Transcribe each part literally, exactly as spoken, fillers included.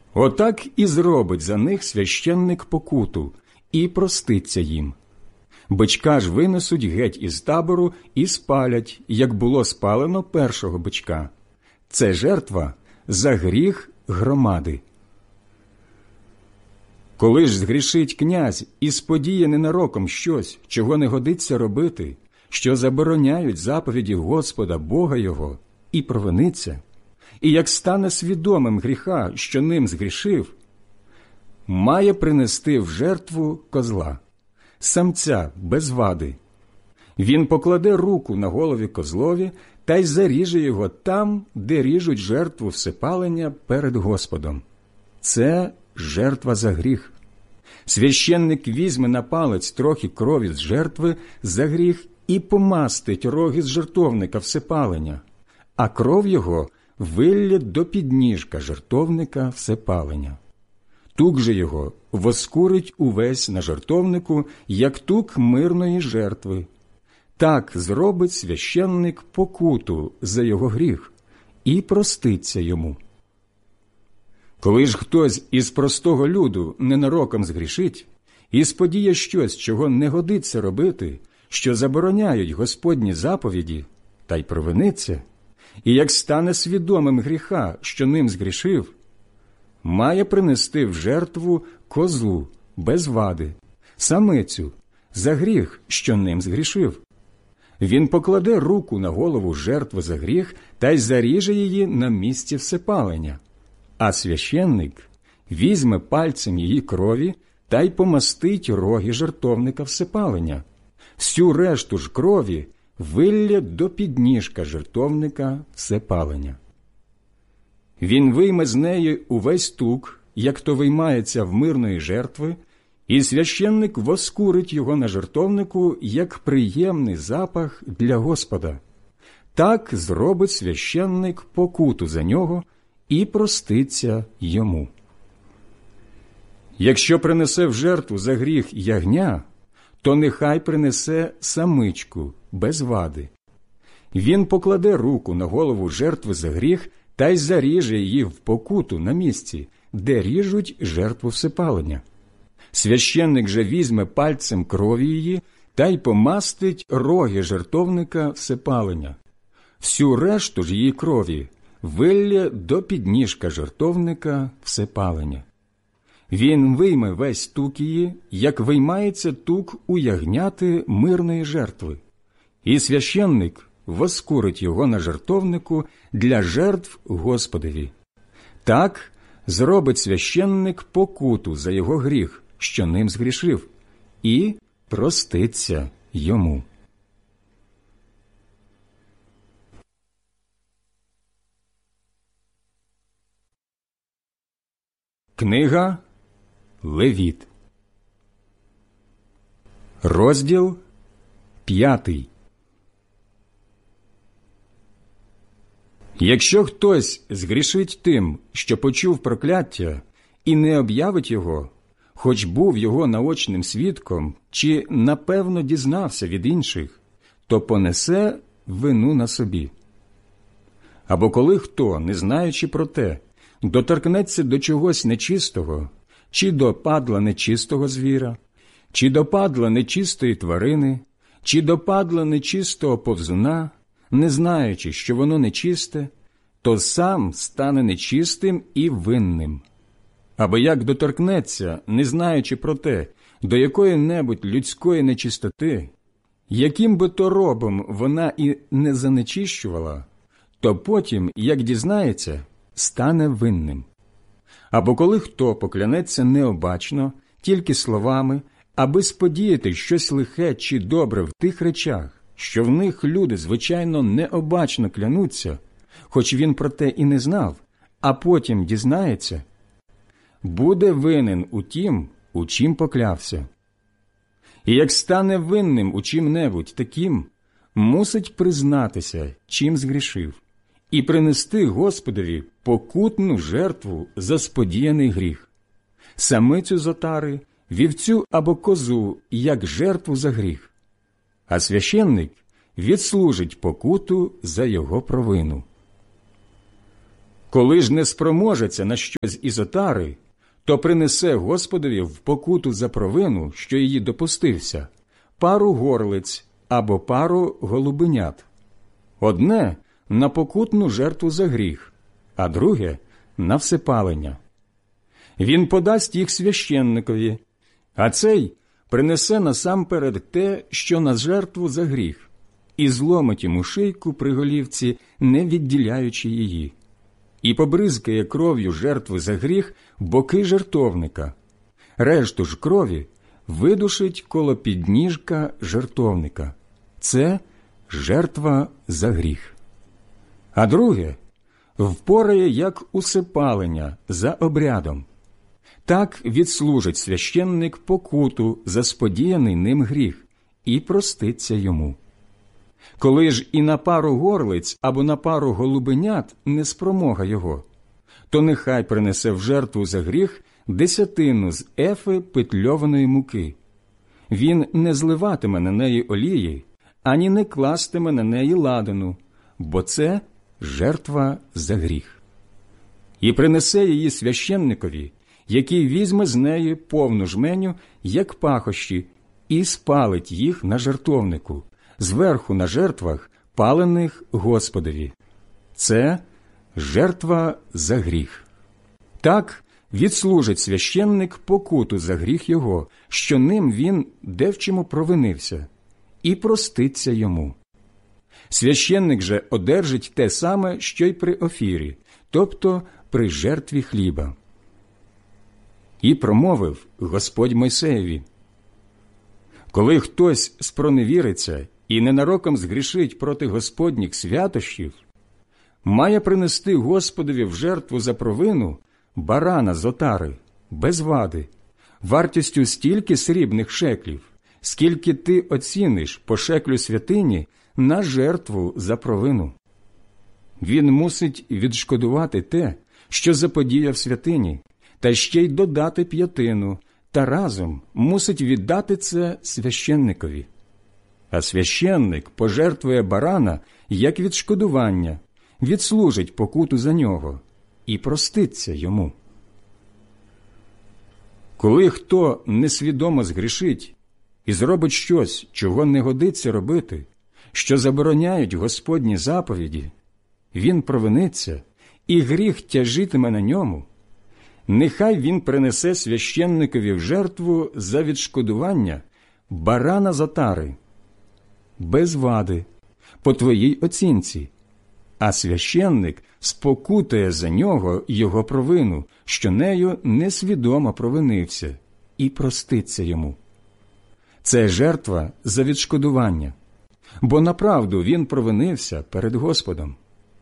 Отак і зробить за них священник покуту, і проститься їм. Бичка ж винесуть геть із табору і спалять, як було спалено першого бичка. Це жертва за гріх громади. Коли ж згрішить князь і сподіє ненароком щось, чого не годиться робити, що забороняють заповіді Господа Бога його, і провиниться, і як стане свідомим гріха, що ним згрішив, має принести в жертву козла, самця без вади. Він покладе руку на голові козлові та й заріже його там, де ріжуть жертву всепалення перед Господом. Це жертва за гріх. Священник візьме на палець трохи крові з жертви за гріх і помастить роги з жертовника всепалення, а кров його виллє до підніжка жертовника всепалення. Тук же його воскурить увесь на жертовнику, як тук мирної жертви. Так зробить священник покуту за його гріх і проститься йому. Коли ж хтось із простого люду ненароком згрішить і сподіє щось, чого не годиться робити, що забороняють Господні заповіді, та й провиниться, і як стане свідомим гріха, що ним згрішив, має принести в жертву козу без вади, самицю, за гріх, що ним згрішив. Він покладе руку на голову жертви за гріх та й заріже її на місці всепалення. А священник візьме пальцем її крові та й помастить роги жертовника всепалення. Всю решту ж крові виллє до підніжка жертовника всепалення. Він вийме з неї увесь тук, як то виймається в мирної жертви, і священник воскурить його на жертовнику, як приємний запах для Господа. Так зробить священник покуту за нього і проститься йому. Якщо принесе в жертву за гріх ягня, то нехай принесе самичку без вади. Він покладе руку на голову жертви за гріх та й заріже її в покуту на місці, де ріжуть жертву всепалення. Священник же візьме пальцем крові її та й помастить роги жертовника всепалення. Всю решту ж її крові виллє до підніжка жертовника всепалення. Він вийме весь тук її, як виймається тук у ягняти мирної жертви, і священник воскурить його на жертовнику для жертв Господові. Так зробить священник покуту за його гріх, що ним згрішив, і проститься йому. Книга Левіт, розділ п'ятий. Якщо хтось згрішить тим, що почув прокляття, і не об'явить його, хоч був його наочним свідком, чи напевно дізнався від інших, то понесе вину на собі. Або коли хто, не знаючи про те, доторкнеться до чогось нечистого, чи до падла нечистого звіра, чи до падла нечистої тварини, чи до падла нечистого повзуна, не знаючи, що воно нечисте, то сам стане нечистим і винним. Або як доторкнеться, не знаючи про те, до якої-небудь людської нечистоти, яким би то робом вона і не занечищувала, то потім, як дізнається, стане винним. Або коли хто поклянеться необачно, тільки словами, аби сподіяти щось лихе чи добре в тих речах, що в них люди, звичайно, необачно клянуться, хоч він про те і не знав, а потім дізнається, буде винен у тім, у чим поклявся. І як стане винним у чим-небудь таким, мусить признатися, чим згрішив, і принести Господові покутну жертву за сподіяний гріх, самицю з отари, вівцю або козу, як жертву за гріх, а священник відслужить покуту за його провину. Коли ж не спроможеться на щось із отари, то принесе Господові в покуту за провину, що її допустився, пару горлиць або пару голубенят. Одне – на покутну жертву за гріх, а друге – на всепалення. Він подасть їх священникові, а цей принесе насамперед те, що на жертву за гріх, і зломить йому шийку при голівці, не відділяючи її, і побризкає кров'ю жертви за гріх боки жертовника. Решту ж крові видушить коло підніжка жертовника. Це жертва за гріх. А друге впорає як усипалення за обрядом. Так відслужить священник покуту за сподіяний ним гріх і проститься йому. Коли ж і на пару горлиць або на пару голубенят не спромога його, то нехай принесе в жертву за гріх десятину з ефи петльованої муки. Він не зливатиме на неї олії, ані не кластиме на неї ладану, бо це жертва за гріх. І принесе її священникові, який візьме з неї повну жменю, як пахощі, і спалить їх на жертовнику, зверху на жертвах, палених Господові. Це жертва за гріх. Так відслужить священник покуту за гріх його, що ним він де в чому провинився, і проститься йому. Священник же одержить те саме, що й при офірі, тобто при жертві хліба. І промовив Господь Мойсеєві: коли хтось спроневіриться і ненароком згрішить проти Господніх святощів, має принести Господові в жертву за провину барана з отари, без вади, вартістю стільки срібних шеклів, скільки ти оціниш по шеклю святині на жертву за провину. Він мусить відшкодувати те, що заподіяв святині, та ще й додати п'ятину, та разом мусить віддати це священникові. А священник пожертвує барана як відшкодування, відслужить покуту за нього і проститься йому. Коли хто несвідомо згрішить і зробить щось, чого не годиться робити, що забороняють Господні заповіді, він провиниться, і гріх тяжитиме на ньому, нехай він принесе священникові в жертву за відшкодування барана з отари, без вади, по твоїй оцінці, а священник спокутає за нього його провину, що нею несвідомо провинився, і проститься йому. Це жертва за відшкодування, бо направду він провинився перед Господом.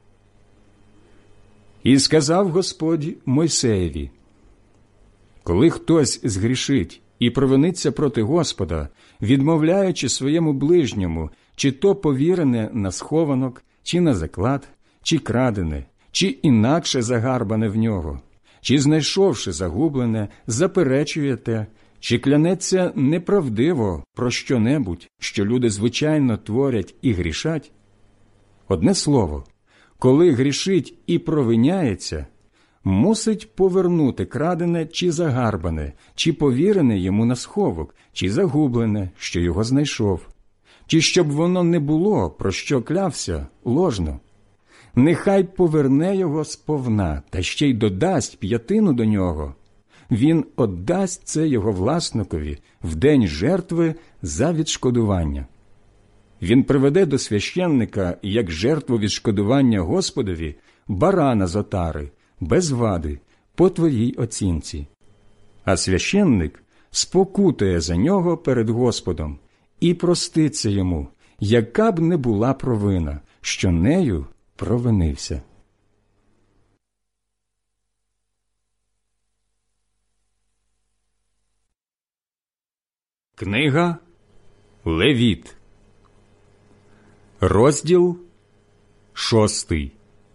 І сказав Господь Мойсеєві: коли хтось згрішить і провиниться проти Господа, відмовляючи своєму ближньому, чи то повірене на схованок, чи на заклад, чи крадене, чи інакше загарбане в нього, чи, знайшовши загублене, заперечує те, чи клянеться неправдиво про що-небудь, що люди звичайно творять і грішать, одне слово, коли грішить і провиняється, мусить повернути крадене чи загарбане, чи повірене йому на сховок, чи загублене, що його знайшов, чи щоб воно не було, про що клявся, ложно. Нехай поверне його сповна, та ще й додасть п'ятину до нього. Він оддасть це його власникові в день жертви за відшкодування. Він приведе до священника як жертву відшкодування Господові барана з отари, без вади, по твоїй оцінці. А священник спокутає за нього перед Господом і проститься йому, яка б не була провина, що нею провинився. Книга Левіт, розділ шостий.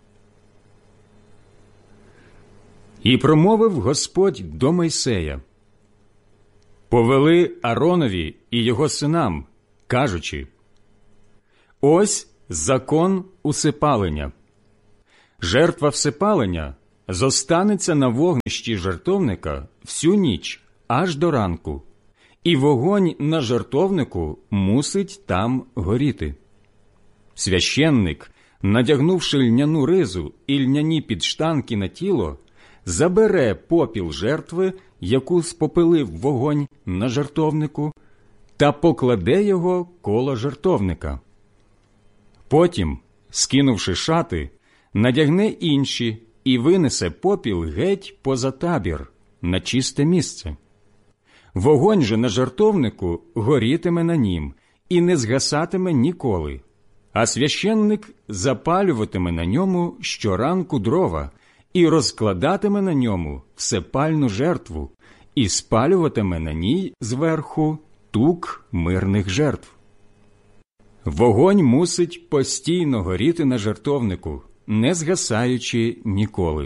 І промовив Господь до Мойсея: повели Ааронові і його синам, кажучи: ось закон усипалення. жертва всепалення зостанеться на вогнищі жертовника всю ніч, аж до ранку, і вогонь на жертовнику мусить там горіти. Священник, надягнувши льняну ризу і льняні підштанки на тіло, забере попіл жертви, яку спопилив вогонь на жертовнику, та покладе його коло жертовника. Потім, скинувши шати, надягне інші і винесе попіл геть поза табір, на чисте місце. Вогонь же на жертовнику горітиме на нім і не згасатиме ніколи, а священник запалюватиме на ньому щоранку дрова і розкладатиме на ньому всепальну жертву і спалюватиме на ній зверху тук мирних жертв. Вогонь мусить постійно горіти на жертовнику, не згасаючи ніколи.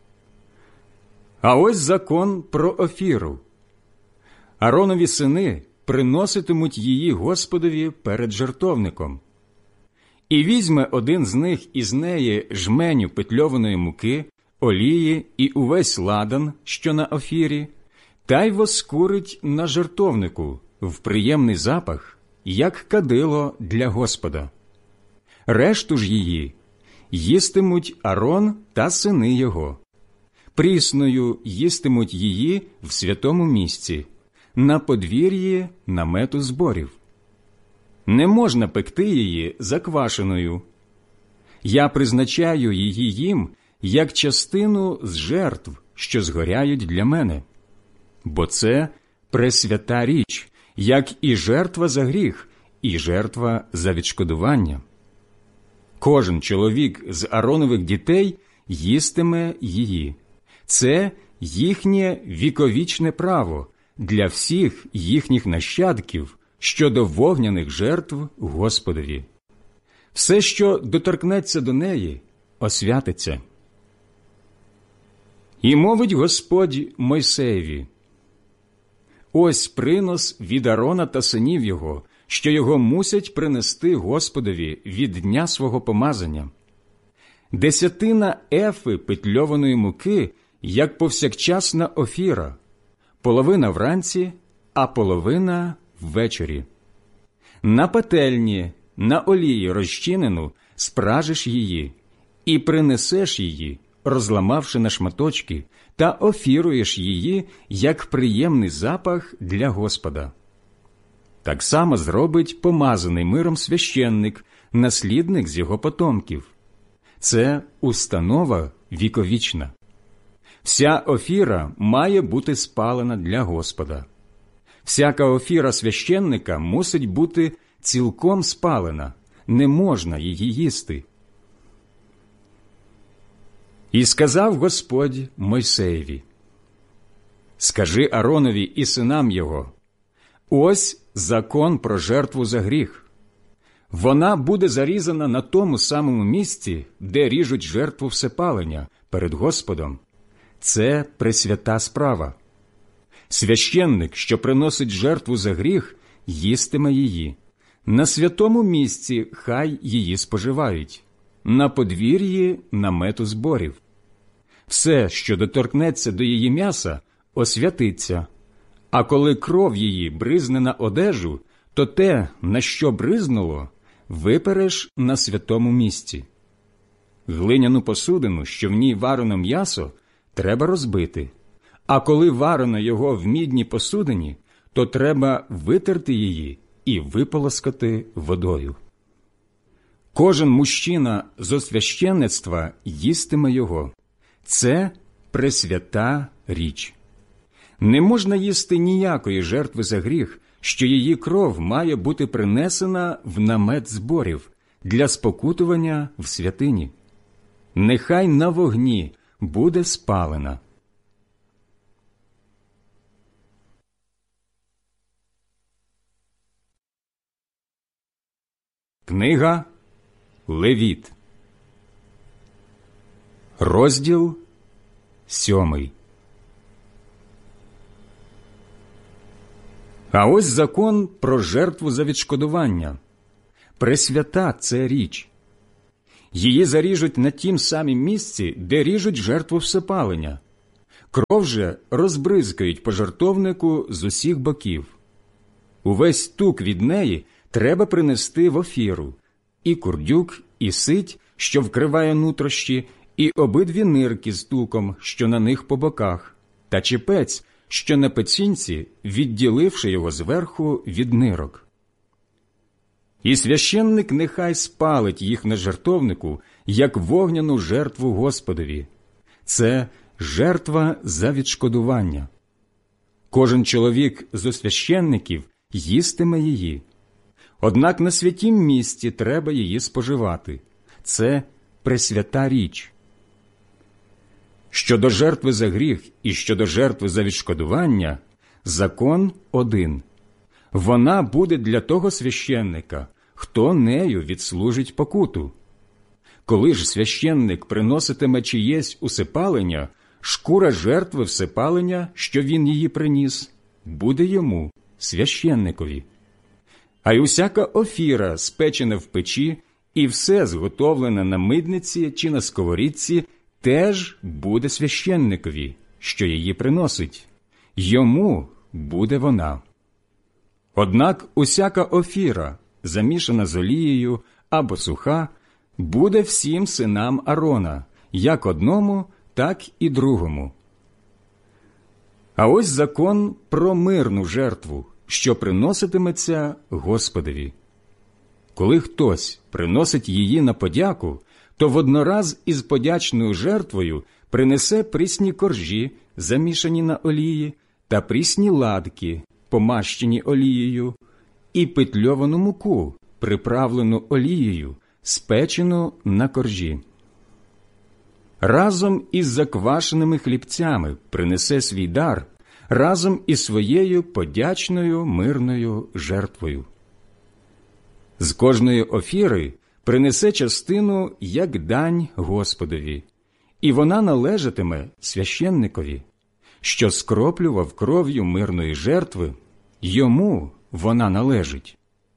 А ось закон про офіру. Ааронові сини приноситимуть її Господові перед жертовником. І візьме один з них із неї жменю петльованої муки, олії і увесь ладан, що на офірі, та й воскурить на жертовнику в приємний запах, як кадило для Господа. Решту ж її їстимуть Аарон та сини його. Прісною їстимуть її в святому місці, на подвір'ї намету зборів. Не можна пекти її заквашеною. Я призначаю її їм як частину з жертв, що згоряють для мене. Бо це пресвята річ, як і жертва за гріх, і жертва за відшкодування. Кожен чоловік з Ааронових дітей їстиме її. Це їхнє віковічне право для всіх їхніх нащадків щодо вогняних жертв Господові. Все, що доторкнеться до неї, освятиться. І мовить Господь Мойсеєві: ось принос від Аарона та синів його, що його мусять принести Господові від дня свого помазання. Десятина ефи петльованої муки, як повсякчасна офіра, половина вранці, а половина ввечері. На пательні, на олії розчинену, спражиш її, і принесеш її, розламавши на шматочки, та офіруєш її, як приємний запах для Господа. Так само зробить помазаний миром священник, наслідник з його потомків. Це установа віковічна. Вся офіра має бути спалена для Господа. Всяка офіра священника мусить бути цілком спалена, не можна її їсти. І сказав Господь Мойсеєві: скажи Ааронові і синам його: ось закон про жертву за гріх. Вона буде зарізана на тому самому місці, де ріжуть жертву всепалення перед Господом. Це пресвята справа. Священник, що приносить жертву за гріх, їстиме її. На святому місці хай її споживають, на подвір'ї намету зборів. Все, що доторкнеться до її м'яса, освятиться, а коли кров її бризне на одежу, то те, на що бризнуло, випереш на святому місці. Глиняну посудину, що в ній варено м'ясо, треба розбити, а коли варено його в мідній посудині, то треба витерти її і виполоскати водою. Кожен мужчина зо священництва їстиме його. Це пресвята річ. Не можна їсти ніякої жертви за гріх, що її кров має бути принесена в намет зборів для спокутування в святині. Нехай на вогні буде спалена. Книга Левіт, розділ сьомий. А ось закон про жертву за відшкодування. Пресвята це річ. Її заріжуть на тім самім місці, де ріжуть жертву всепалення. Кров же розбризкають по жертовнику з усіх боків. Увесь тук від неї треба принести в офіру, і курдюк, і сить, що вкриває нутрощі, і обидві нирки з туком, що на них по боках, та чепець, що на пецінці, відділивши його зверху від нирок. І священник нехай спалить їх на жертовнику, як вогняну жертву Господові. Це жертва за відшкодування. Кожен чоловік зо священників їстиме її. Однак на святім місці треба її споживати. Це пресвята річ. Щодо жертви за гріх і щодо жертви за відшкодування, закон один. Вона буде для того священника, хто нею відслужить покуту. Коли ж священник приноситиме чиєсь усипалення, шкура жертви всипалення, що він її приніс, буде йому, священникові. А й усяка офіра, спечена в печі, і все зготовлене на мидниці чи на сковорідці, теж буде священникові, що її приносить. Йому буде вона. Однак усяка офіра, замішана з олією або суха, буде всім синам Арона, як одному, так і другому. А ось закон про мирну жертву, що приноситиметься Господові. Коли хтось приносить її на подяку, то воднораз із подячною жертвою принесе прісні коржі, замішані на олії, та прісні ладки, помащені олією, і петльовану муку, приправлену олією, спечену на коржі. Разом із заквашеними хлібцями принесе свій дар, разом із своєю подячною мирною жертвою. З кожної офіри принесе частину як дань Господові, і вона належатиме священникові, що скроплював кров'ю мирної жертви, йому вона належить.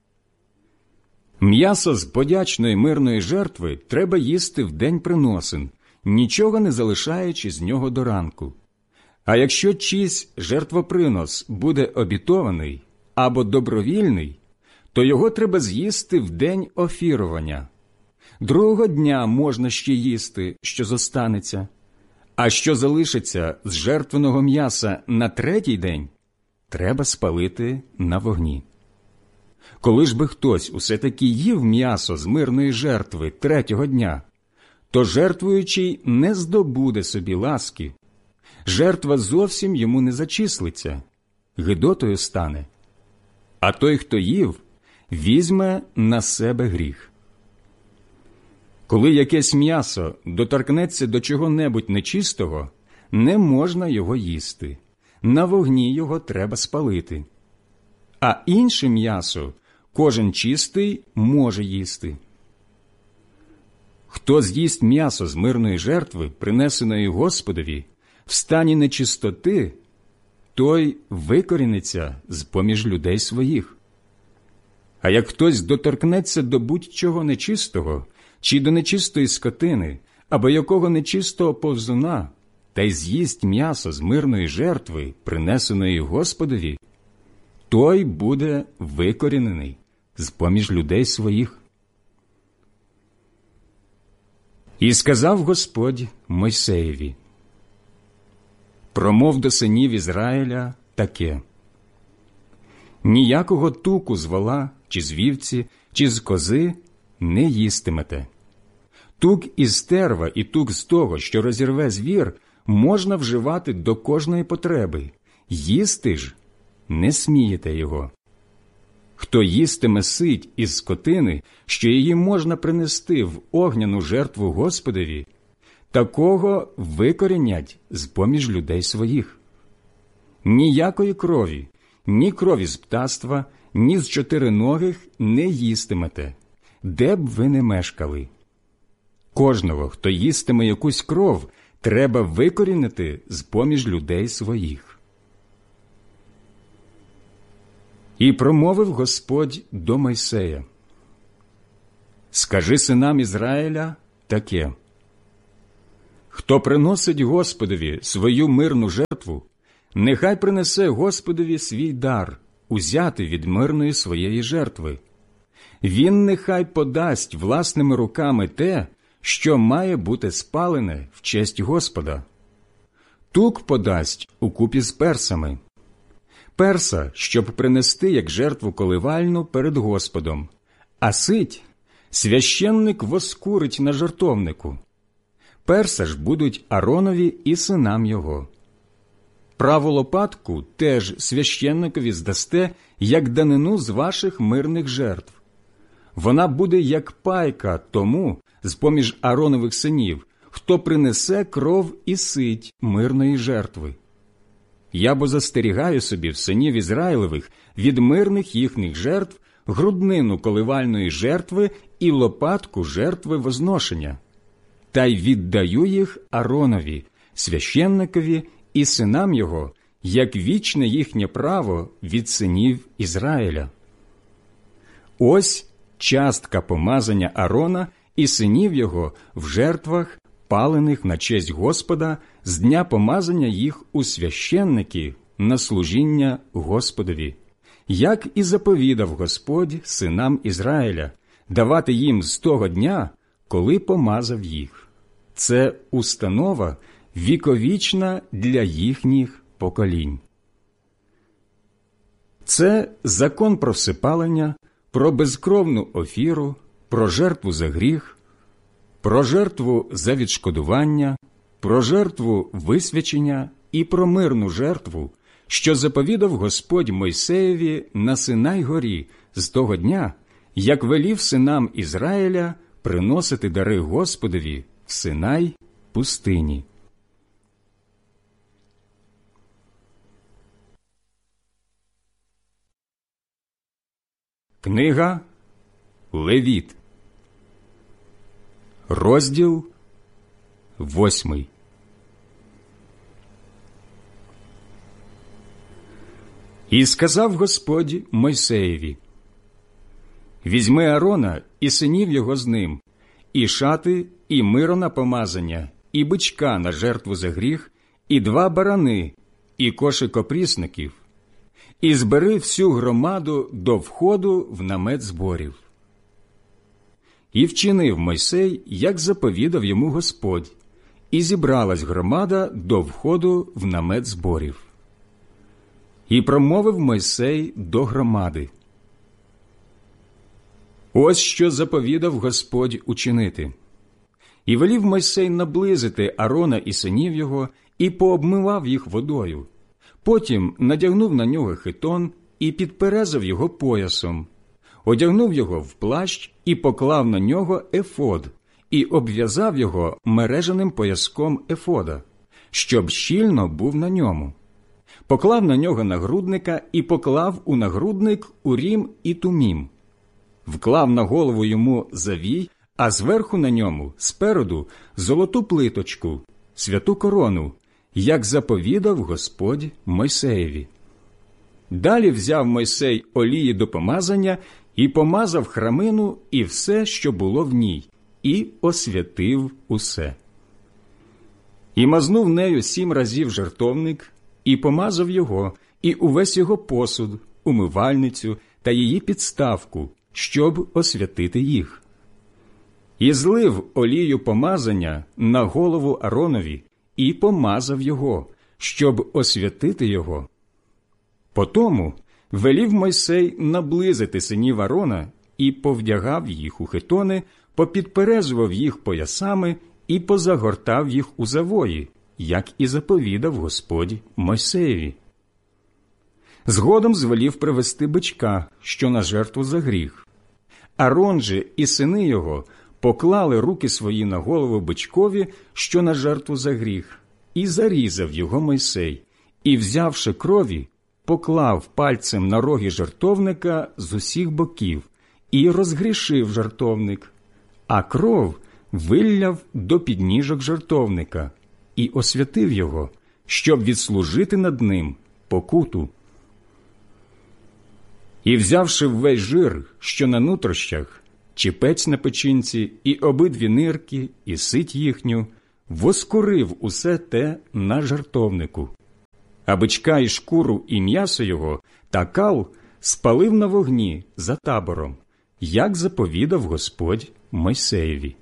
М'ясо з подячної мирної жертви треба їсти в день приносин, нічого не залишаючи з нього до ранку. А якщо чийсь жертвопринос буде обітований або добровільний, то його треба з'їсти в день офірування. Другого дня можна ще їсти, що зостанеться, а що залишиться з жертвеного м'яса на третій день, треба спалити на вогні. Коли ж би хтось усе-таки їв м'ясо з мирної жертви третього дня, то жертвуючий не здобуде собі ласки, жертва зовсім йому не зачислиться, гидотою стане. А той, хто їв, візьме на себе гріх. Коли якесь м'ясо доторкнеться до чого-небудь нечистого, не можна його їсти, на вогні його треба спалити. А інше м'ясо кожен чистий може їсти. Хто з'їсть м'ясо з мирної жертви, принесеної Господові, в стані нечистоти, той викоріниться з-поміж людей своїх. А як хтось доторкнеться до будь-чого нечистого, чи до нечистої скотини, або якого нечистого повзуна, та й з'їсть м'ясо з мирної жертви, принесеної Господові, той буде викорінений з-поміж людей своїх. І сказав Господь Мойсеєві: «Промов до синів Ізраїля таке: ніякого туку з вола, чи з вівці, чи з кози не їстимете. Тук із стерва і тук з того, що розірве звір, можна вживати до кожної потреби, їсти ж не смієте його. Хто їстиме сить із скотини, що її можна принести в огняну жертву Господові, такого викорінять з-поміж людей своїх. Ніякої крові, ні крові з птаства, ні з чотириногих не їстимете, де б ви не мешкали. Кожного, хто їстиме якусь кров, треба викорінити з-поміж людей своїх». І промовив Господь до Мойсея: «Скажи синам Ізраїля таке: хто приносить Господові свою мирну жертву, нехай принесе Господові свій дар, узятий від мирної своєї жертви. Він нехай подасть власними руками те, що має бути спалене в честь Господа. Тук подасть укупі з персами. Перса, щоб принести як жертву коливальну перед Господом, а сить священник воскурить на жертовнику. Перса ж будуть Аронові і синам його. Праву лопатку теж священникові здасте, як данину з ваших мирних жертв. Вона буде як пайка тому з-поміж Аронових синів, хто принесе кров і сить мирної жертви. Я бо застерігаю собі в синів Ізраїлевих від мирних їхніх жертв груднину коливальної жертви і лопатку жертви возношення, та й віддаю їх Аронові, священникові і синам його, як вічне їхнє право від синів Ізраїля. Ось частка помазання Арона і синів його в жертвах, палених на честь Господа, з дня помазання їх у священники на служіння Господові, як і заповідав Господь синам Ізраїля, давати їм з того дня, коли помазав їх. Це установа віковічна для їхніх поколінь. Це закон про всепалення, про безкровну офіру, про жертву за гріх, про жертву за відшкодування, про жертву висвячення і про мирну жертву, що заповідав Господь Мойсеєві на Синай-горі з того дня, як велів синам Ізраїля приносити дари Господові в Синай пустині. Книга Левіт, розділ восьмий. І сказав Господь Мойсеєві: «Візьми Арона і синів його з ним, і шати, і миро на помазання, і бичка на жертву за гріх, і два барани, і кошик опрісників, і збери всю громаду до входу в намет зборів». І вчинив Мойсей, як заповідав йому Господь, і зібралась громада до входу в намет зборів. І промовив Мойсей до громади: «Ось що заповідав Господь учинити». І велів Мойсей наблизити Арона і синів його, і пообмивав їх водою. Потім надягнув на нього хитон і підперезав його поясом, одягнув його в плащ і поклав на нього ефод, і обв'язав його мережаним пояском ефода, щоб щільно був на ньому. Поклав на нього нагрудника і поклав у нагрудник урім і тумім. Вклав на голову йому завій, а зверху на ньому, спереду, золоту плиточку, святу корону, як заповідав Господь Мойсеєві. Далі взяв Мойсей олії до помазання і помазав храмину і все, що було в ній, і освятив усе. І мазнув нею сім разів жертовник, і помазав його, і увесь його посуд, умивальницю та її підставку, щоб освятити їх. І злив олію помазання на голову Аронові, і помазав його, щоб освятити його. Потому велів Мойсей наблизити синів Арона і повдягав їх у хитони, попідперезував їх поясами і позагортав їх у завої, як і заповідав Господь Мойсеєві. Згодом звелів привести бичка, що на жертву за гріх. Арон же і сини його поклали руки свої на голову бичкові, що на жертву за гріх, і зарізав його Мойсей, і, взявши крові, поклав пальцем на роги жертовника з усіх боків і розгрішив жертовник, а кров вилляв до підніжок жертовника і освятив його, щоб відслужити над ним покуту. І, взявши весь жир, що на нутрощах, чіпець на печінці, і обидві нирки, і сить їхню, воскурив усе те на жертовнику. А бичка і шкуру, і м'ясо його, та кал спалив на вогні за табором, як заповідав Господь Мойсеєві.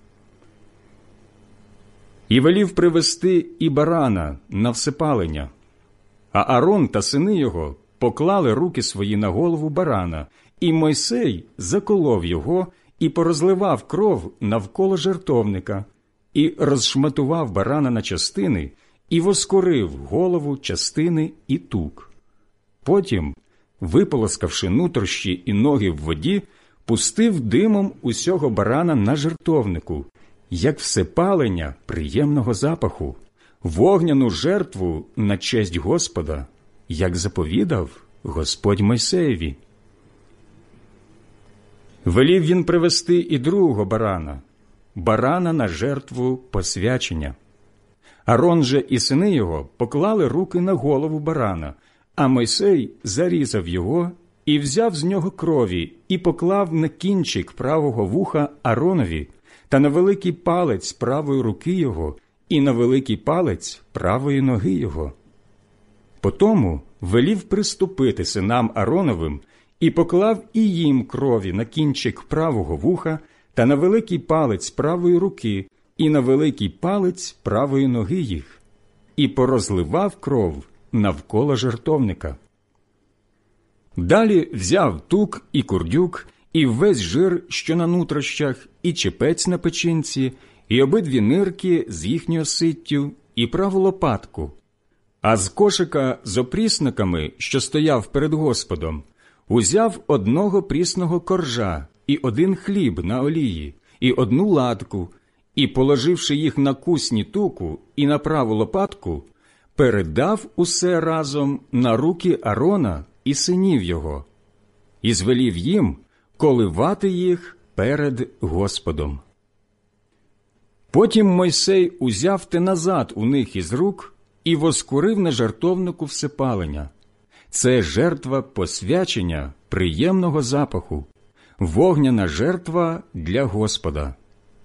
І велів привести і барана на всепалення, а Аарон та сини його поклали руки свої на голову барана, і Мойсей заколов його і порозливав кров навколо жертовника, і розшматував барана на частини, і воскурив голову, частини і тук. Потім, виполоскавши нутрощі і ноги в воді, пустив димом усього барана на жертовнику, як всепалення приємного запаху, вогняну жертву на честь Господа, як заповідав Господь Мойсеєві. Велів він привести і другого барана, барана на жертву посвячення. Арон же і сини його поклали руки на голову барана, а Мойсей зарізав його і взяв з нього крові і поклав на кінчик правого вуха Аронові та на великий палець правої руки його і на великий палець правої ноги його. Потому велів приступити синам Ароновим і поклав і їм крові на кінчик правого вуха та на великий палець правої руки і на великий палець правої ноги їх, і порозливав кров навколо жертовника. Далі взяв тук і курдюк, і весь жир, що на нутрощах, і чепець на печінці, і обидві нирки з їхньою ситтю, і праву лопатку. А з кошика з опрісниками, що стояв перед Господом, узяв одного прісного коржа, і один хліб на олії, і одну ладку, і, положивши їх на кусні туку і на праву лопатку, передав усе разом на руки Арона і синів його, і звелів їм коливати їх перед Господом. Потім Мойсей узяв те назад у них із рук і воскурив на жертовнику всепалення. Це жертва посвячення приємного запаху, вогняна жертва для Господа.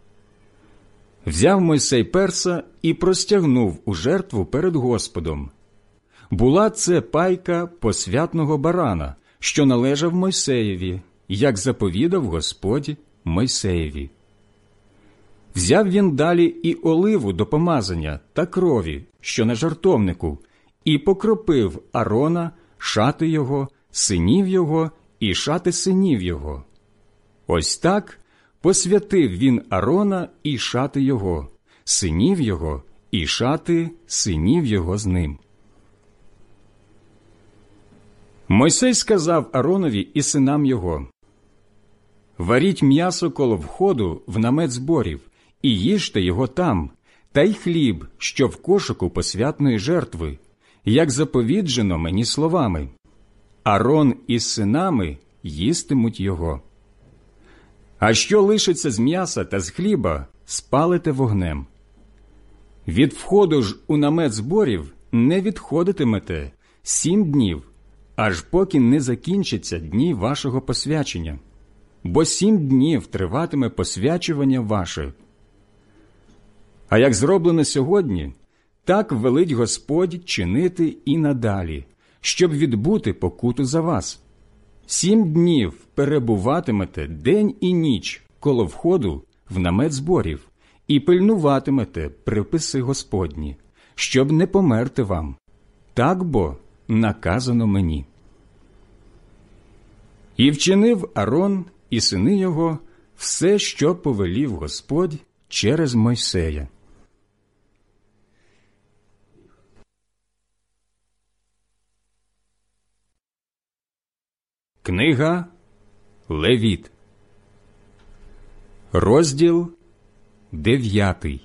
Взяв Мойсей перса і простягнув у жертву перед Господом. Була це пайка посвятного барана, що належав Мойсеєві, як заповідав Господь Мойсеєві. Взяв він далі і оливу до помазання та крові, що на жертовнику, і покропив Арона, шати його, синів його і шати синів його. Ось так посвятив він Арона і шати його, синів його і шати синів його з ним. Мойсей сказав Аронові і синам його: «Варіть м'ясо коло входу в намет зборів, і їжте його там, та й хліб, що в кошику посвятної жертви, як заповіджено мені словами. Арон із синами їстимуть його. А що лишиться з м'яса та з хліба, спалите вогнем. Від входу ж у намет зборів не відходитимете сім днів, аж поки не закінчаться дні вашого посвячення, бо сім днів триватиме посвячування ваше. А як зроблено сьогодні, так велить Господь чинити і надалі, щоб відбути покуту за вас. Сім днів перебуватимете день і ніч коло входу в намет зборів і пильнуватимете приписи Господні, щоб не померти вам. Так бо наказано мені». І вчинив Арон і сини його все, що повелів Господь через Мойсея. Книга Левіт, розділ дев'ятий.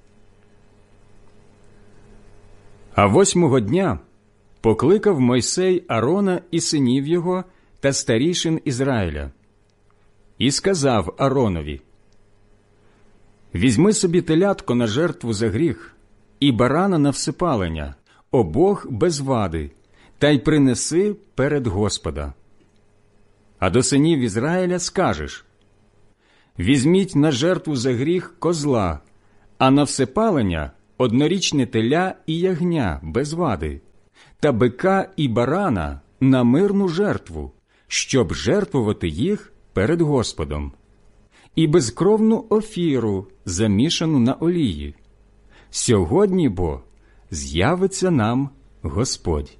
А восьмого дня покликав Мойсей Арона і синів його та старішин Ізраїля. І сказав Аронові: «Візьми собі телятко на жертву за гріх і барана на всепалення, обох без вади, та й принеси перед Господа. А до синів Ізраїля скажеш: візьміть на жертву за гріх козла, а на всепалення – однорічне теля і ягня без вади, та бика і барана на мирну жертву, щоб жертвувати їх перед Господом, і безкровну офіру, замішану на олії. Сьогодні бо з'явиться нам Господь.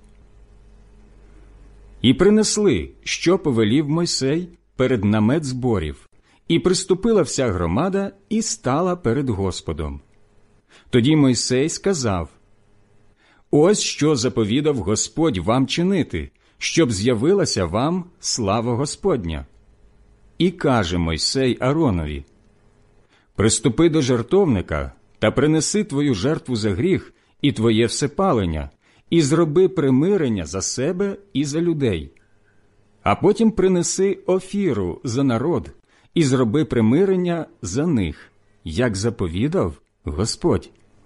І принесли, що повелів Мойсей, перед намет зборів, і приступила вся громада і стала перед Господом. Тоді Мойсей сказав: «Ось що заповідав Господь вам чинити, щоб з'явилася вам слава Господня». І каже Мойсей Ааронові: «Приступи до жертовника та принеси твою жертву за гріх і твоє всепалення, і зроби примирення за себе і за людей. А потім принеси офіру за народ і зроби примирення за них, як заповідав Господь».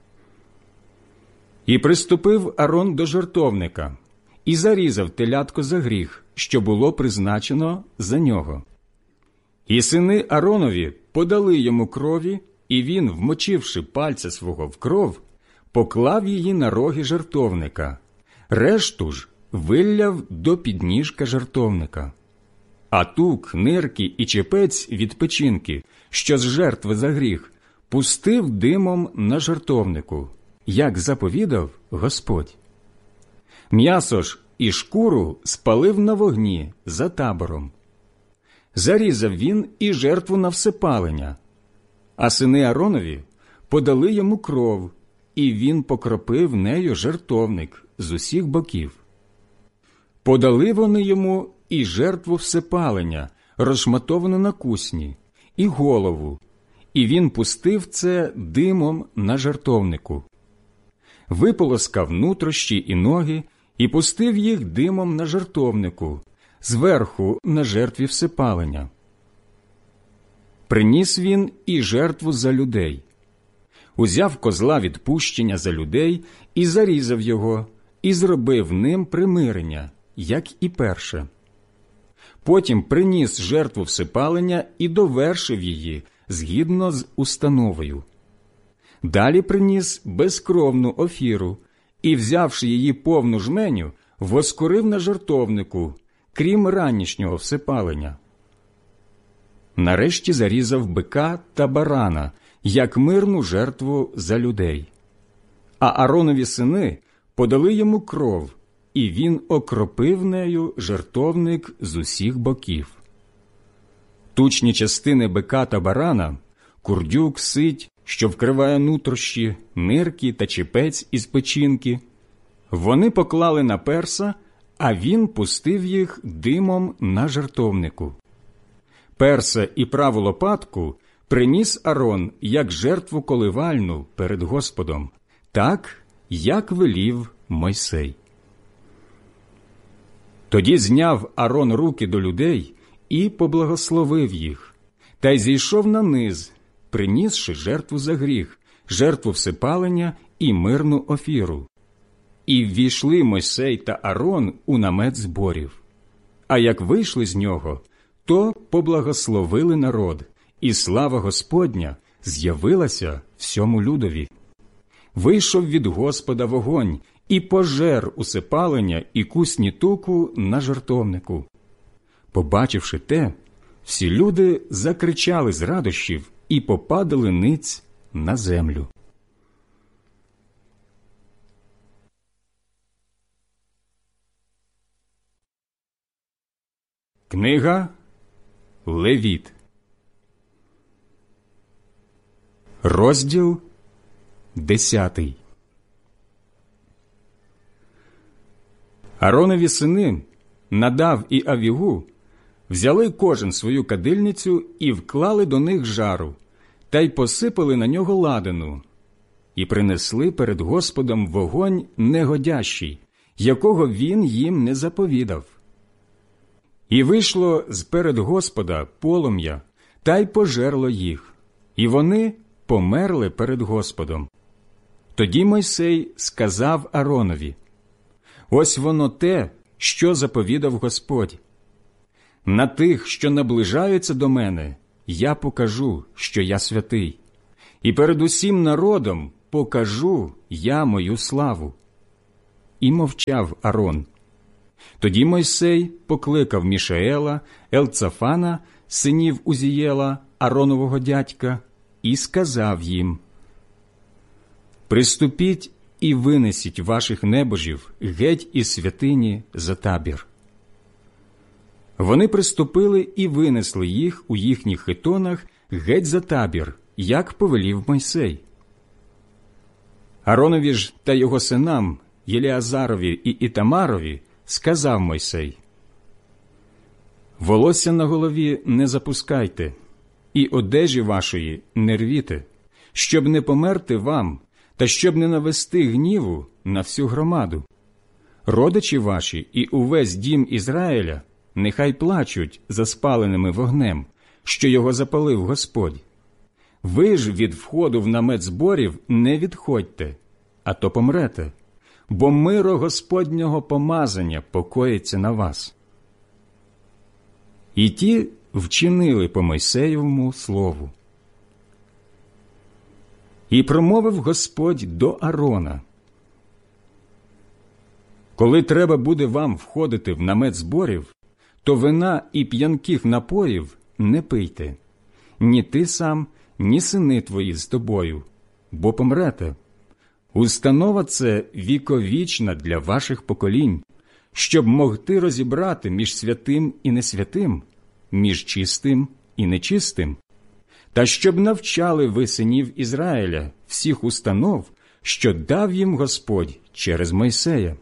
І приступив Аарон до жертовника, і зарізав телятко за гріх, що було призначено за нього. І сини Ааронові подали йому крові, і він, вмочивши пальця свого в кров, поклав її на роги жертовника, решту ж вилляв до підніжка жертовника. А тук, нирки і чепець від печінки, що з жертви за гріх, пустив димом на жертовнику, як заповідав Господь. М'ясо ж і шкуру спалив на вогні за табором. Зарізав він і жертву на всепалення, а сини Ааронові подали йому кров, і він покропив нею жертовник з усіх боків. Подали вони йому і жертву всепалення, розшматовану на кусні, і голову, і він пустив це димом на жертовнику. Виполоскав нутрощі і ноги і пустив їх димом на жертовнику, зверху на жертві всепалення. Приніс він і жертву за людей. Узяв козла відпущення за людей і зарізав його, і зробив ним примирення, як і перше. Потім приніс жертву всепалення і довершив її згідно з установою. Далі приніс безкровну офіру і, взявши її повну жменю, воскурив на жертовнику, крім ранішнього всепалення. Нарешті зарізав бика та барана, як мирну жертву за людей. А Ааронові сини подали йому кров, і він окропив нею жертовник з усіх боків. Тучні частини бика та барана, курдюк, сить, що вкриває нутрощі, нирки та чепець із печінки, вони поклали на перса, а він пустив їх димом на жертовнику. Перса і праву лопатку приніс Аарон як жертву коливальну перед Господом, так, як велів Мойсей. Тоді зняв Аарон руки до людей і поблагословив їх, та й зійшов на низ, принісши жертву за гріх, жертву всепалення і мирну офіру. І ввійшли Мойсей та Аарон у намет зборів. А як вийшли з нього, то поблагословили народ, і слава Господня з'явилася всьому людові. Вийшов від Господа вогонь і пожер усипалення і кусні туку на жертовнику. Побачивши те, всі люди закричали з радощів і попадали ниць на землю. Книга Левіт, розділ десятий. Ааронові сини, Надав і Авігу, взяли кожен свою кадильницю і вклали до них жару, та й посипали на нього ладану, і принесли перед Господом вогонь негодящий, якого він їм не заповідав. І вийшло з-перед Господа полум'я, та й пожерло їх, і вони померли перед Господом. Тоді Мойсей сказав Ааронові: «Ось воно те, що заповідав Господь. На тих, що наближаються до мене, я покажу, що я святий, і перед усім народом покажу я мою славу». І мовчав Арон. Тоді Мойсей покликав Мішаела, Елцафана, синів Узієла, Аронового дядька, і сказав їм: «Приступіть і винесіть ваших небожів геть із святині за табір». Вони приступили і винесли їх у їхніх хитонах геть за табір, як повелів Мойсей. Аронові ж та його синам, Єліазарові і Ітамарові, сказав Мойсей: «Волосся на голові не запускайте, і одежі вашої не рвіте, щоб не померти вам, та щоб не навести гніву на всю громаду. Родичі ваші і увесь дім Ізраїля нехай плачуть за спаленими вогнем, що його запалив Господь. Ви ж від входу в намет зборів не відходьте, а то помрете, бо миро Господнього помазання покоїться на вас». І ті вчинили по Мойсеєвому слову. І промовив Господь до Арона: «Коли треба буде вам входити в намет зборів, то вина і п'янких напоїв не пийте, ні ти сам, ні сини твої з тобою, бо помрете. Установа це віковічна для ваших поколінь, щоб могти розібрати між святим і несвятим, між чистим і нечистим, та щоб навчали ви синів Ізраїля всіх установ, що дав їм Господь через Мойсея».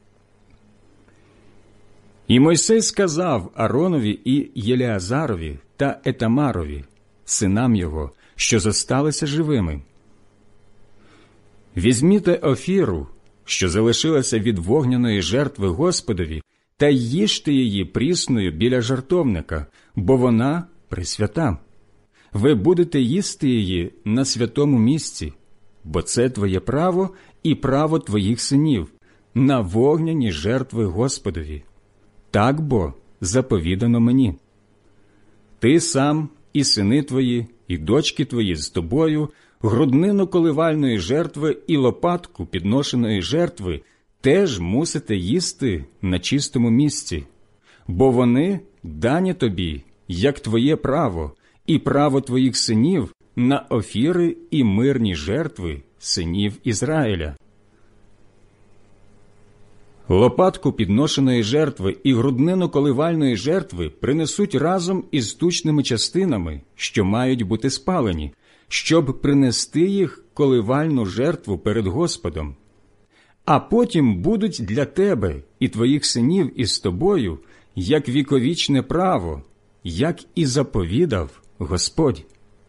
І Мойсей сказав Аронові і Єліазарові та Етамарові, синам його, що зосталися живими: «Візьміте офіру, що залишилася від вогняної жертви Господові, та їжте її прісною біля жертовника, бо вона пресвята. Ви будете їсти її на святому місці, бо це твоє право і право твоїх синів, на вогняні жертви Господові. Так бо заповідано мені. Ти сам, і сини твої, і дочки твої з тобою, груднину коливальної жертви і лопатку підношеної жертви теж мусите їсти на чистому місці, бо вони дані тобі, як твоє право, і право твоїх синів на офіри і мирні жертви синів Ізраїля. Лопатку підношеної жертви і груднину коливальної жертви принесуть разом із тучними частинами, що мають бути спалені, щоб принести їх коливальну жертву перед Господом. А потім будуть для тебе і твоїх синів із тобою, як віковічне право, як і заповідав Господь».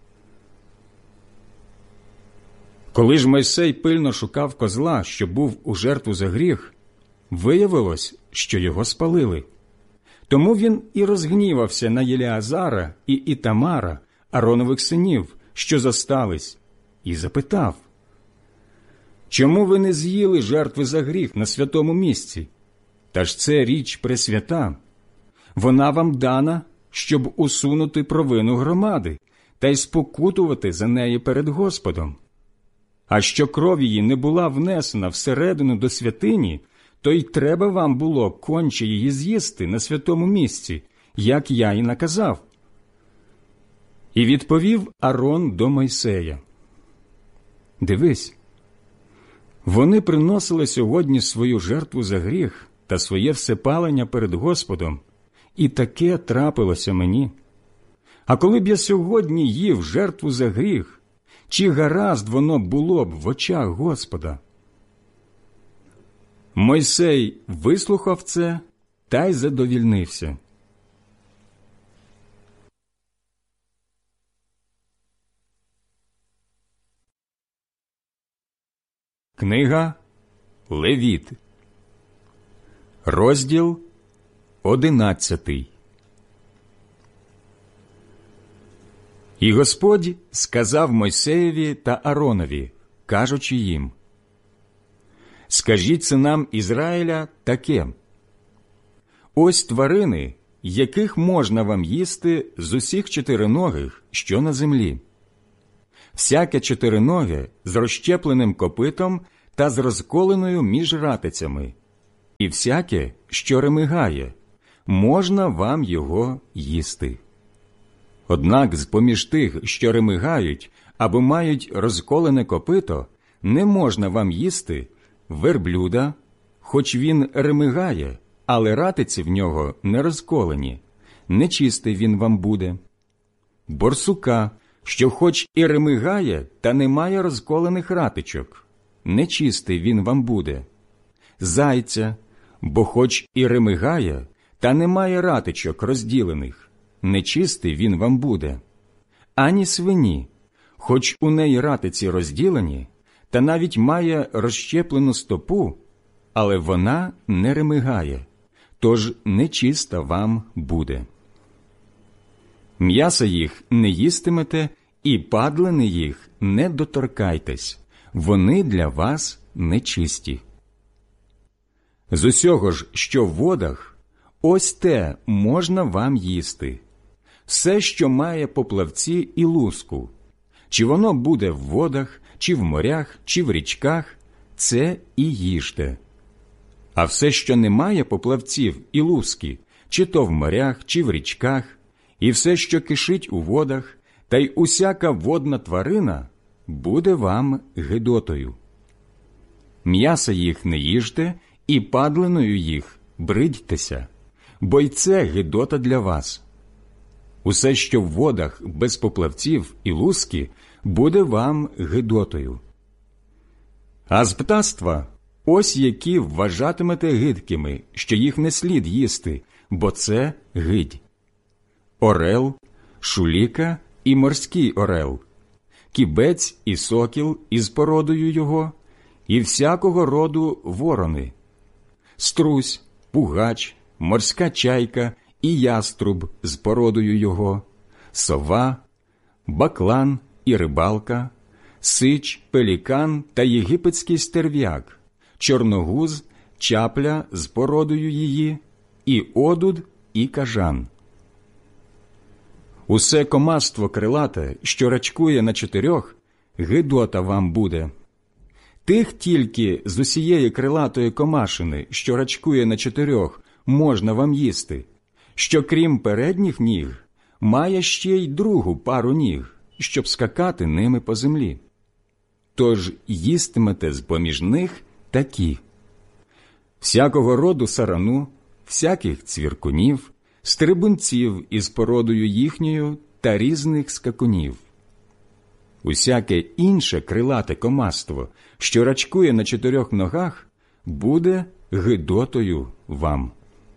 Коли ж Мойсей пильно шукав козла, що був у жертву за гріх, виявилось, що його спалили. Тому він і розгнівався на Єліазара і Ітамара, Аронових синів, що зостались, і запитав: «Чому ви не з'їли жертви за гріх на святому місці? Та ж це річ пресвята. Вона вам дана, щоб усунути провину громади та й спокутувати за неї перед Господом. А що кров її не була внесена всередину до святині, то й треба вам було конче її з'їсти на святому місці, як я й наказав». І відповів Арон до Мойсея: «Дивись, вони приносили сьогодні свою жертву за гріх та своє всепалення перед Господом, і таке трапилося мені. А коли б я сьогодні їв жертву за гріх, чи гаразд воно було б в очах Господа?» Мойсей вислухав це та й задовільнився. Книга Левіт, розділ одинадцятий. І Господь сказав Мойсеєві та Аронові, кажучи їм: «Скажіть синам Ізраїля таке: ось тварини, яких можна вам їсти з усіх чотириногих, що на землі. Всяке чотириноге з розщепленим копитом та з розколеною між ратицями, і всяке, що ремигає, можна вам його їсти. Однак з-поміж тих, що ремигають або мають розколене копито, не можна вам їсти верблюда, хоч він ремигає, але ратиці в нього не розколені, нечистий він вам буде. Борсука, що хоч і ремигає, та не має розколених ратичок, нечистий він вам буде. Зайця, бо хоч і ремигає, та не має ратичок розділених, нечистий він вам буде. Ані свині, хоч у неї ратиці розділені, та навіть має розщеплену стопу, але вона не ремигає, тож нечиста вам буде. М'яса їх не їстимете, і падлини їх не доторкайтесь, вони для вас нечисті. З усього ж, що в водах, ось те можна вам їсти. Все, що має поплавці і луску, чи воно буде в водах, чи в морях, чи в річках, це і їжте. А все, що не має поплавців і луски, чи то в морях, чи в річках, і все, що кишить у водах, та й усяка водна тварина, буде вам гидотою. М'яса їх не їжте, і падлиною їх бридьтеся, бо й це гидота для вас. Усе, що в водах без поплавців і луски, буде вам гидотою. А з птаства ось які вважатимете гидкими, що їх не слід їсти, бо це гидь. Орел, шуліка і морський орел, кібець і сокіл із породою його, і всякого роду ворони, струсь, пугач, морська чайка і яструб з породою його, сова, баклан і рибалка, сич, пелікан та єгипетський стерв'як, чорногуз, чапля з породою її, і одуд, і кажан. Усе комаство крилате, що рачкує на чотирьох, гидота вам буде. Тих тільки з усієї крилатої комашини, що рачкує на чотирьох, можна вам їсти, що крім передніх ніг, має ще й другу пару ніг, щоб скакати ними по землі. Тож їстимете з-поміж них такі: всякого роду сарану, всяких цвіркунів, стрибунців із породою їхньою та різних скакунів. Усяке інше крилате комаство, що рачкує на чотирьох ногах, буде гидотою вам.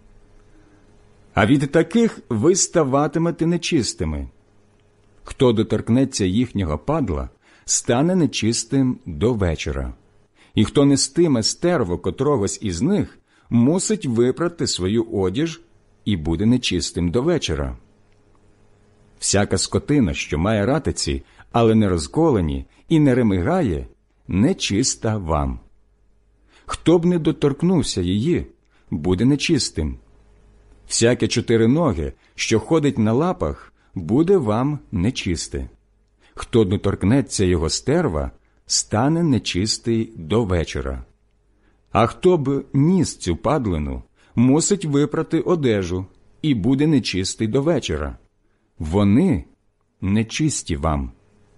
А від таких ви ставатимете нечистими. Хто доторкнеться їхнього падла, стане нечистим до вечора. І хто нестиме стерво котрогось із них, мусить випрати свою одіж і буде нечистим до вечора. Всяка скотина, що має ратиці, але не розколені і не ремигає, нечиста вам. Хто б не доторкнувся її, буде нечистим. Всяке чотириноге, що ходить на лапах, буде вам нечисте. Хто доторкнеться його стерва, стане нечистий до вечора. А хто б ніс цю падлину, мусить випрати одежу і буде нечистий до вечора. Вони нечисті вам.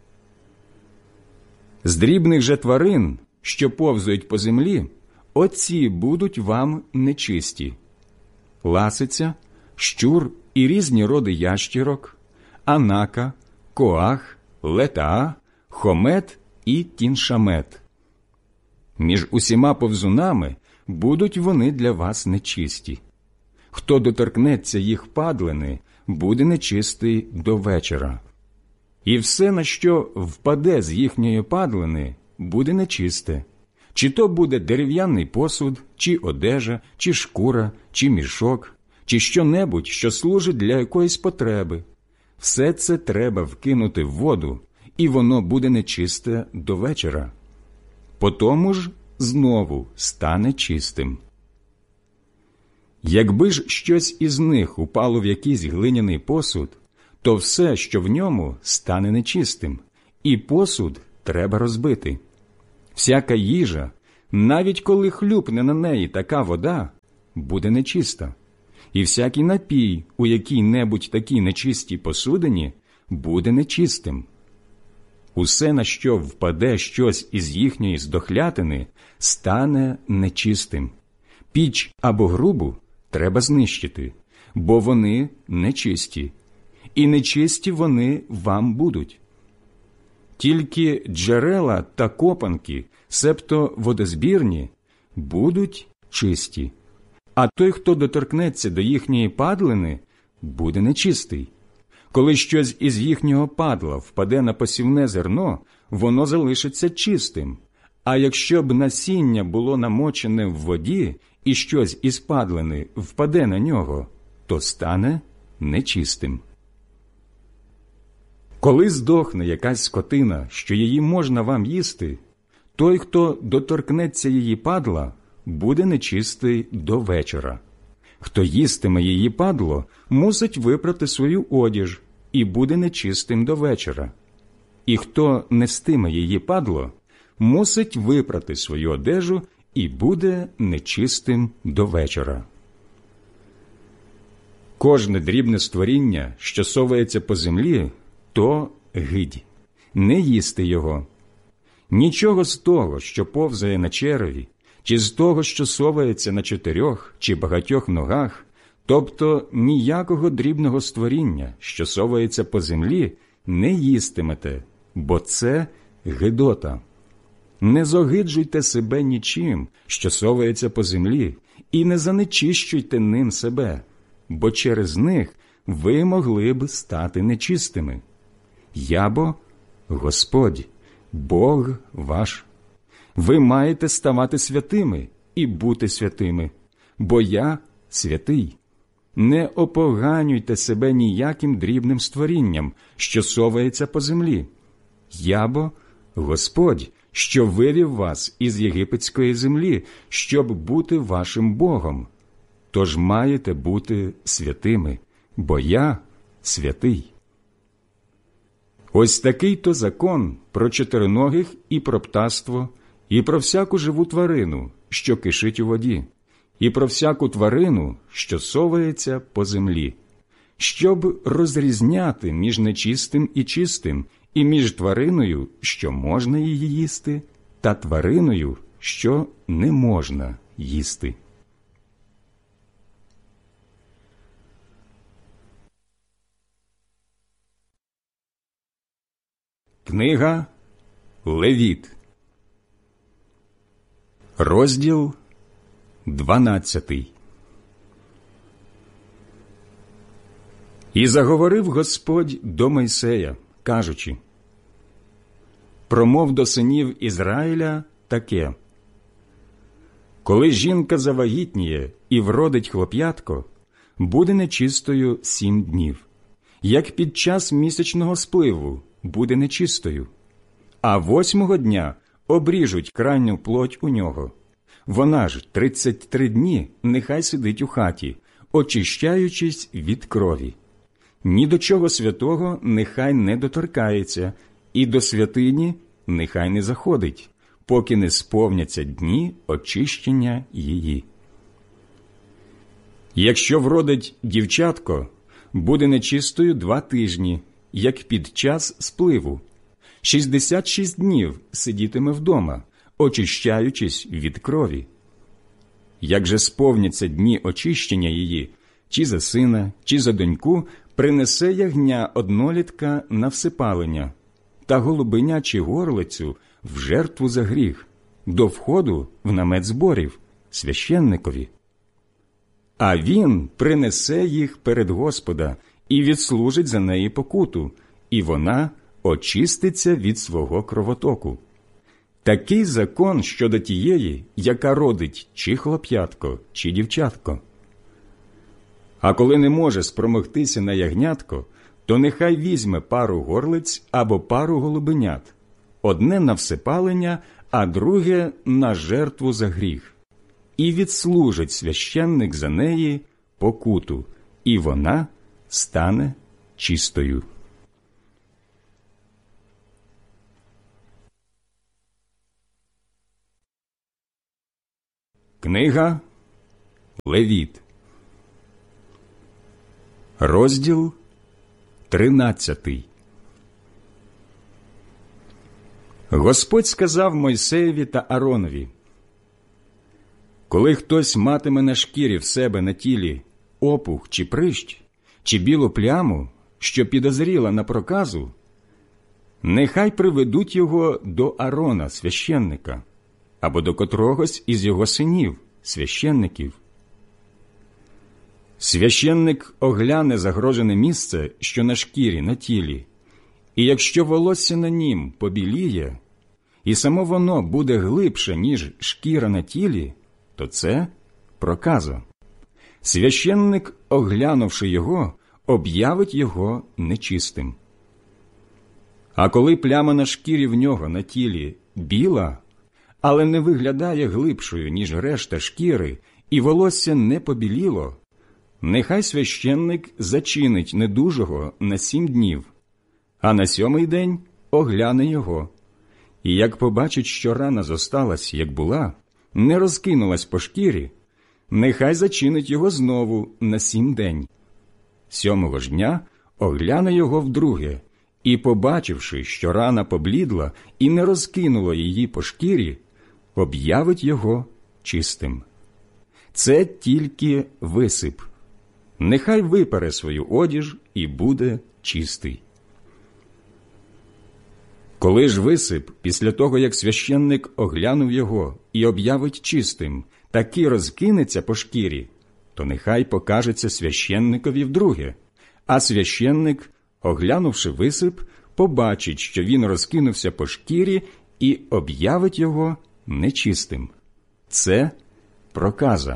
З дрібних же тварин, що повзають по землі, оці будуть вам нечисті: ласиця, щур і різні роди ящірок, анака, коах, летаа, хомет і кіншамет. Між усіма повзунами будуть вони для вас нечисті. Хто доторкнеться їх падлини, буде нечистий до вечора. І все, на що впаде з їхньої падлини, буде нечисте. Чи то буде дерев'яний посуд, чи одежа, чи шкура, чи мішок, чи що-небудь, що служить для якоїсь потреби. Все це треба вкинути в воду, і воно буде нечисте до вечора. Потому ж знову стане чистим. Якби ж щось із них упало в якийсь глиняний посуд, то все, що в ньому, стане нечистим, і посуд треба розбити. Всяка їжа, навіть коли хлюпне на неї така вода, буде нечиста, і всякий напій у якій-небудь такій нечистій посудині буде нечистим. Усе, на що впаде щось із їхньої здохлятини, стане нечистим. Піч або грубу треба знищити, бо вони нечисті, і нечисті вони вам будуть. Тільки джерела та копанки, себто водозбірні, будуть чисті, а той, хто доторкнеться до їхньої падлини, буде нечистий. Коли щось із їхнього падла впаде на посівне зерно, воно залишиться чистим, а якщо б насіння було намочене в воді, і щось із падлини впаде на нього, то стане нечистим. Коли здохне якась скотина, що її можна вам їсти, той, хто доторкнеться її падла, буде нечистий до вечора. Хто їстиме її падло, мусить випрати свою одіж і буде нечистим до вечора. І хто нестиме її падло, мусить випрати свою одежу і буде нечистим до вечора. Кожне дрібне створіння, що совається по землі, то гидь, не їсти його. Нічого з того, що повзає на череві, чи з того, що совається на чотирьох чи багатьох ногах, тобто ніякого дрібного створіння, що совається по землі, не їстимете, бо це гидота. Не зогиджуйте себе нічим, що совається по землі, і не занечищуйте ним себе, бо через них ви могли б стати нечистими. Я бо Господь, Бог ваш. Ви маєте ставати святими і бути святими, бо я святий. Не опоганюйте себе ніяким дрібним створінням, що совається по землі. Я бо Господь, що вивів вас із єгипетської землі, щоб бути вашим Богом. Тож маєте бути святими, бо я святий. Ось такий-то закон про чотириногих і про птаство, і про всяку живу тварину, що кишить у воді, і про всяку тварину, що совається по землі, щоб розрізняти між нечистим і чистим, і між твариною, що можна її їсти, та твариною, що не можна їсти. Книга Левіт, розділ дванадцятий. І заговорив Господь до Мойсея, кажучи: «Промов до синів Ізраїля таке: коли жінка завагітніє і вродить хлоп'ятко, буде нечистою сім днів, як під час місячного спливу буде нечистою, а восьмого дня обріжуть крайню плоть у нього. Вона ж тридцять три дні нехай сидить у хаті, очищаючись від крові. Ні до чого святого нехай не доторкається, і до святині нехай не заходить, поки не сповняться дні очищення її. Якщо вродить дівчатко, буде нечистою два тижні, як під час спливу. Шістдесят шість днів сидітиме вдома, очищаючись від крові. Як же сповняться дні очищення її, чи за сина, чи за доньку, принесе ягня однолітка на всипалення, та голубеня чи горлицю в жертву за гріх, до входу в намет зборів, священникові. А він принесе їх перед Господа і відслужить за неї покуту, і вона очиститься від свого кровотоку. Такий закон щодо тієї, яка родить чи хлоп'ятко, чи дівчатко. А коли не може спромогтися на ягнятко, то нехай візьме пару горлиць або пару голубенят, одне на всипалення, а друге на жертву за гріх, і відслужить священник за неї покуту, і вона стане чистою. Книга Левіт, розділ тринадцятий. Господь сказав Мойсеєві та Ааронові: коли хтось матиме на шкірі в себе на тілі опух чи прищ, чи білу пляму, що підозріла на проказу, нехай приведуть його до Аарона, священника, або до котрогось із його синів, священників. Священник огляне загрожене місце, що на шкірі, на тілі, і якщо волосся на нім побіліє, і само воно буде глибше, ніж шкіра на тілі, то це проказа. Священник, оглянувши його, об'явить його нечистим. А коли пляма на шкірі в нього на тілі біла, але не виглядає глибшою, ніж решта шкіри, і волосся не побіліло, нехай священник зачинить недужого на сім днів, а на сьомий день огляне його. І як побачить, що рана зосталась, як була, не розкинулась по шкірі, нехай зачинить його знову на сім день. Сьомого ж дня огляне його вдруге, і, побачивши, що рана поблідла і не розкинуло її по шкірі, об'явить його чистим. Це тільки висип. Нехай випере свою одіж і буде чистий. Коли ж висип, після того, як священник оглянув його і об'явить чистим, таки розкинеться по шкірі, то нехай покажеться священникові вдруге, а священник, оглянувши висип, побачить, що він розкинувся по шкірі, і об'явить його нечистим. Це проказа.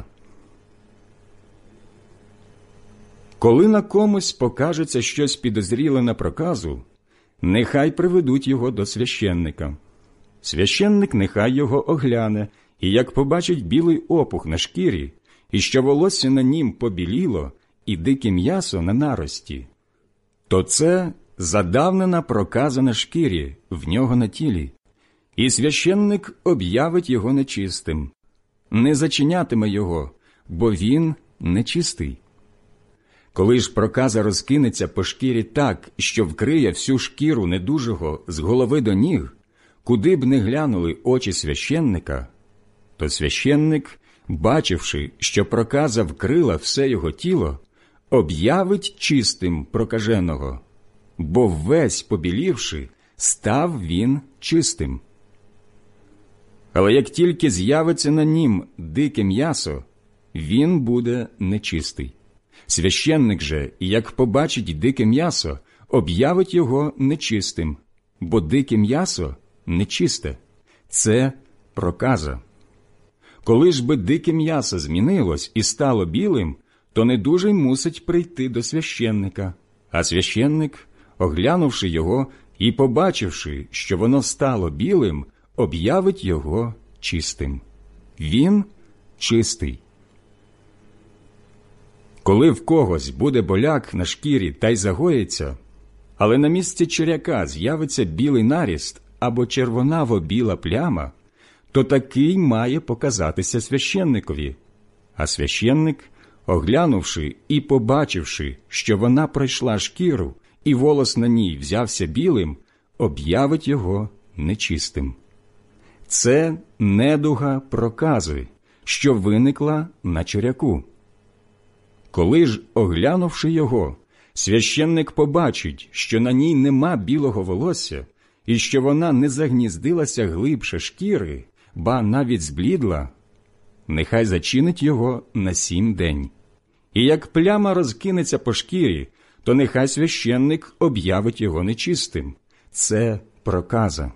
Коли на комусь покажеться щось підозріле на проказу, нехай приведуть його до священника. Священник нехай його огляне, і як побачить білий опух на шкірі, і що волосся на нім побіліло, і дике м'ясо на нарості, то це задавнена проказа на шкірі, в нього на тілі, і священник об'явить його нечистим. Не зачинятиме його, бо він нечистий. Коли ж проказа розкинеться по шкірі так, що вкриє всю шкіру недужого з голови до ніг, куди б не глянули очі священника, то священник, бачивши, що проказа вкрила все його тіло, об'явить чистим прокаженого, бо весь побілівши, став він чистим. Але як тільки з'явиться на нім дике м'ясо, він буде нечистий. Священник же, як побачить дике м'ясо, об'явить його нечистим, бо дике м'ясо нечисте. Це проказа. Коли ж би дике м'ясо змінилось і стало білим, то недужий мусить прийти до священника, а священник, оглянувши його і побачивши, що воно стало білим, об'явить його чистим. Він чистий. Коли в когось буде боляк на шкірі та й загоїться, але на місці черяка з'явиться білий наріст або червонаво-біла пляма, то такий має показатися священникові. А священник, оглянувши і побачивши, що вона пройшла шкіру і волос на ній взявся білим, об'явить його нечистим. Це недуга прокази, що виникла на черяку. Коли ж, оглянувши його, священник побачить, що на ній нема білого волосся, і що вона не загніздилася глибше шкіри, ба навіть зблідла, нехай зачинить його на сім день. І як пляма розкинеться по шкірі, то нехай священник об'явить його нечистим. Це проказа.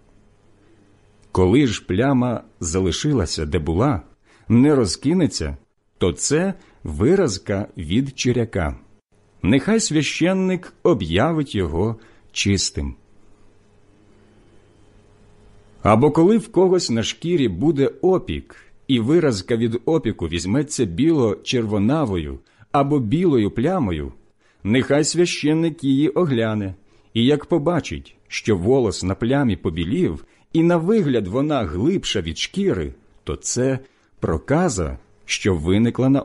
Коли ж пляма залишилася, де була, не розкинеться, то це виразка від черяка. Нехай священник об'явить його чистим. Або коли в когось на шкірі буде опік, і виразка від опіку візьметься біло-червонавою або білою плямою, нехай священник її огляне, і як побачить, що волос на плямі побілів, і на вигляд вона глибша від шкіри, то це проказа, що виникла на